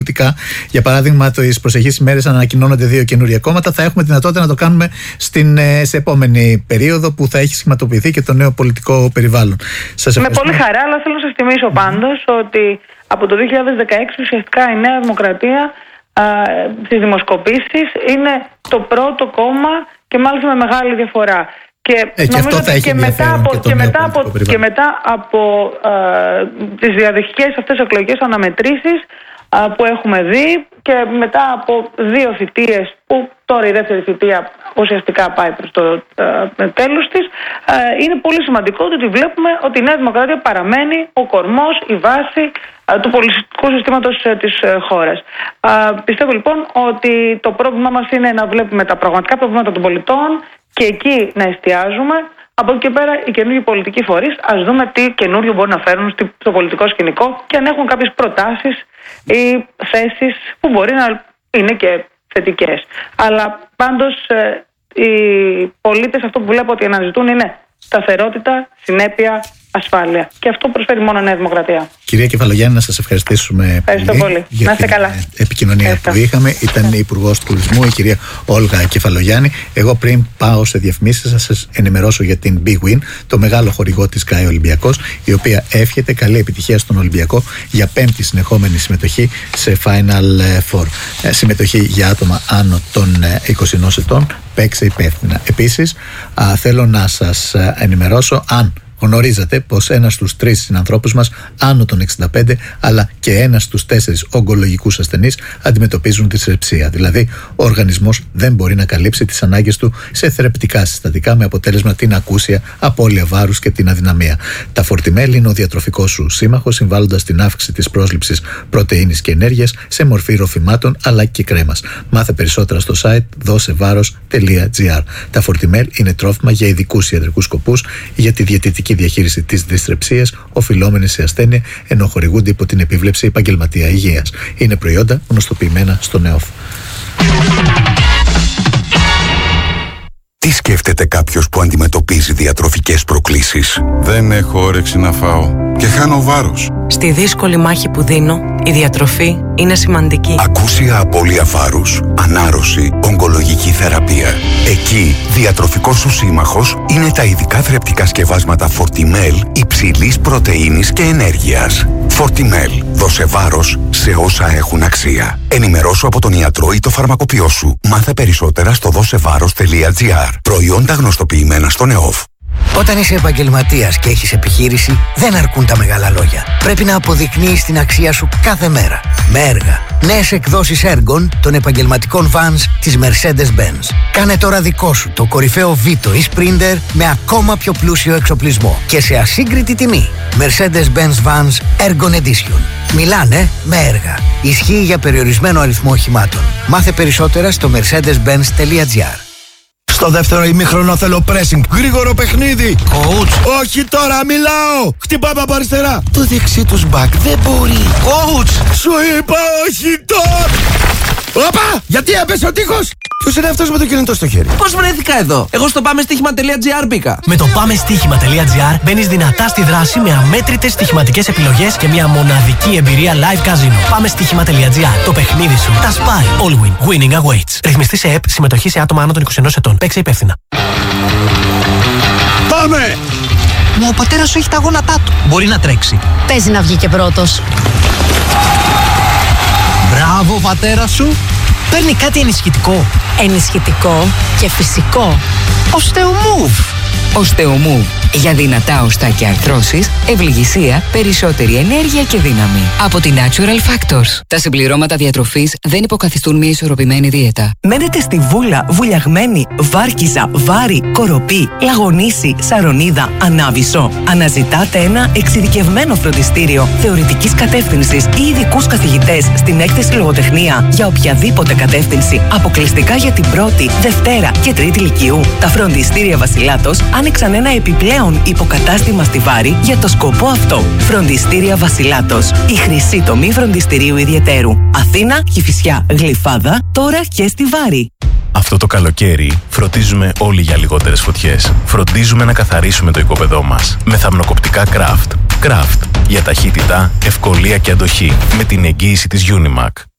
Για παράδειγμα, τις προσεχείς ημέρες ανακοινώνονται 2 καινούργια κόμματα. Θα έχουμε δυνατότητα να το κάνουμε σε επόμενη περίοδο που θα έχει σχηματοποιηθεί και το νέο πολιτικό περιβάλλον. Με πολύ χαρά, αλλά θέλω να σας θυμίσω πάντως ότι από το 2016 ουσιαστικά η Νέα Δημοκρατία στις δημοσκοπήσεις είναι το πρώτο κόμμα και μάλιστα με μεγάλη διαφορά. Και αυτό θα έχει και μετά από τις διαδοχικές αυτές εκλογικές αναμετρήσεις που έχουμε δει και μετά από 2 θητείες που τώρα η δεύτερη θητεία ουσιαστικά πάει προς το τέλος της, είναι πολύ σημαντικό ότι βλέπουμε ότι η Νέα Δημοκρατία παραμένει ο κορμός, η βάση του πολιτικού συστήματος της χώρας. Πιστεύω λοιπόν ότι το πρόβλημά μας είναι να βλέπουμε τα πραγματικά προβλήματα των πολιτών και εκεί να εστιάζουμε. Από εκεί και πέρα, οι καινούργιοι πολιτικοί φορείς, ας δούμε τι καινούργιο μπορούν να φέρουν στο πολιτικό σκηνικό και αν έχουν κάποιες προτάσεις ή θέσεις που μπορεί να είναι και θετικές. Αλλά πάντως οι πολίτες αυτό που βλέπω ότι αναζητούν είναι σταθερότητα, συνέπεια, ασφάλεια. Και αυτό προσφέρει μόνο η Νέα Δημοκρατία. Κυρία Κεφαλογιάννη, να σας ευχαριστήσουμε πολύ. Για να είστε την καλά. επικοινωνία που είχαμε. Ήταν η Υπουργός Τουρισμού, η κυρία Όλγα Κεφαλογιάννη. Εγώ πριν πάω σε διαφημίσεις, θα σας ενημερώσω για την Big Win, το μεγάλο χορηγό της ΚΑΕ Ολυμπιακός, η οποία εύχεται καλή επιτυχία στον Ολυμπιακό για 5η συνεχόμενη συμμετοχή σε Final Four. Συμμετοχή για άτομα άνω των 21 ετών. Παίξε υπεύθυνα. Επίσης, θέλω να σας ενημερώσω αν γνωρίζετε πως ένας στους 3 συνανθρώπους μας άνω των 65, αλλά και ένας στους 4 ογκολογικούς ασθενείς αντιμετωπίζουν δυσρεψία. Δηλαδή, ο οργανισμός δεν μπορεί να καλύψει τις ανάγκες του σε θεραπευτικά συστατικά, με αποτέλεσμα την ακούσια, απώλεια βάρους και την αδυναμία. Τα Fortimel είναι ο διατροφικός σου σύμμαχος, συμβάλλοντας στην αύξηση της πρόσληψης πρωτεΐνης και ενέργειας σε μορφή ροφημάτων αλλά και κρέμας. Μάθε περισσότερα στο site δώσεβάρος.gr. Τα Fortimel είναι τρόφιμα για ειδικούς ιατρικούς σκοπούς, για τη διαιτητική διαχείριση της δυσρεψίας, οφειλόμενης σε ασθένεια, ενώ χορηγούνται υπό την επίβλεψη επαγγελματία υγείας. Είναι προϊόντα γνωστοποιημένα στο ΝΕΟΦ. Τι σκέφτεται κάποιος που αντιμετωπίζει διατροφικές προκλήσεις? Δεν έχω όρεξη να φάω και χάνω βάρος. Στη δύσκολη μάχη που δίνω, η διατροφή είναι σημαντική. Ακούσια απώλεια βάρους, ανάρρωση, ογκολογική θεραπεία. Εκεί, διατροφικός σου σύμμαχος είναι τα ειδικά θρεπτικά σκευάσματα Fortimel υψηλής πρωτεΐνης και ενέργειας. Fortimel. Δώσε βάρος σε όσα έχουν αξία. Ενημερώσου από τον ιατρό ή το φαρμακοποιό σου. Μάθε περισσότερα στο δώσεβάρος.gr. Προϊόντα γνωστοποιημένα στο ΝΕΟΦ. Όταν είσαι επαγγελματίας και έχεις επιχείρηση, δεν αρκούν τα μεγάλα λόγια. Πρέπει να αποδεικνύεις την αξία σου κάθε μέρα. Με έργα. Νέες εκδόσεις έργων των επαγγελματικών vans της Mercedes-Benz. Κάνε τώρα δικό σου το κορυφαίο Vito ή Sprinter με ακόμα πιο πλούσιο εξοπλισμό και σε ασύγκριτη τιμή. Mercedes-Benz Vans Ergon Edition. Μιλάνε με έργα. Ισχύει για περιορισμένο αριθμό οχημάτων. Μάθε περισσότερα στο mercedes-benz.gr. Στο δεύτερο ημίχρονο θέλω pressing. Γρήγορο παιχνίδι. Coach. Όχι τώρα, μιλάω. Χτυπάμε από αριστερά. Το δεξί τους back δεν μπορεί. Coach. Σου είπα όχι τώρα. Όπα! Γιατί έπεσε ο τείχος? Ποιος είναι αυτός με το κινητό στο χέρι? Πώς βρέθηκα εδώ? Εγώ στο πάμεστοίχημα.gr μπήκα. Με το πάμεστοίχημα.gr μπαίνεις δυνατά στη δράση με αμέτρητες στοιχηματικές επιλογές και μια μοναδική εμπειρία live casino. Πάμεστοίχημα.gr. Το παιχνίδι σου τα σπάει. All win. Winning awaits. Ρυθμιστή σε ΕΠ. Συμμετοχή σε άτομα άνω των 21 ετών. Παίξε υπεύθυνα. Πάμε! Μα ο πατέρας σου έχει τα γόνατά του. Μπορεί να τρέξει. Παίζει να βγει και πρώτος. Μπράβο, πατέρα σου. Παίρνει κάτι ενισχυτικό. Ενισχυτικό και φυσικό. Osteomove. Osteomove. Για δυνατά οστά και αρθρώσεις, ευληγησία, περισσότερη ενέργεια και δύναμη. Από τη Natural Factors. Τα συμπληρώματα διατροφής δεν υποκαθιστούν μια ισορροπημένη δίαιτα. Μένετε στη Βούλα, Βουλιαγμένη, Βάρκιζα, Βάρη, Κοροπή, Λαγονίση, Σαρονίδα, Ανάβησο. Αναζητάτε ένα εξειδικευμένο φροντιστήριο θεωρητικής κατεύθυνσης ή ειδικούς καθηγητές στην έκθεση λογοτεχνία για οποιαδήποτε κατεύθυνση, αποκλειστικά για την πρώτη, Δευτέρα και Τρίτη Λυκείου. Τα φροντιστήρια Βασιλάτος άνοιξαν ένα επιπλέον υποκατάστημα στη Βάρη για το σκοπό αυτό. Φροντιστήρια Βασιλάτος. Η χρυσή τομή φροντιστηρίου ιδιαιτέρου. Αθήνα, Κηφισιά, Γλυφάδα, τώρα και στη Βάρη. Αυτό το καλοκαίρι φροντίζουμε όλοι για λιγότερες φωτιές. Φροντίζουμε να καθαρίσουμε το οικόπεδό μας με θαμνοκοπτικά Craft. Craft για ταχύτητα, ευκολία και αντοχή με την εγγύηση της Unimac.